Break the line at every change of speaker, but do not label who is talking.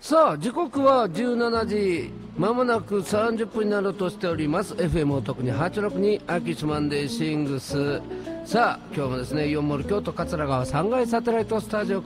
さあ時刻は17時まもなく30分になろうとしております。 FM を特に862アキシマンデーシングス。さあ今日もですね、イオンモール京都桂川3階サテライトスタジオ